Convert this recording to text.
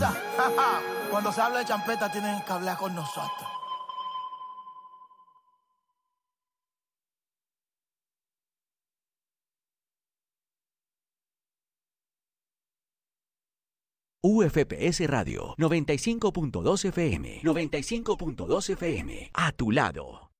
Cuando se habla de champeta tienen que hablar con nosotros. UFPS Radio 95.2 FM, 95.2 FM, a tu lado.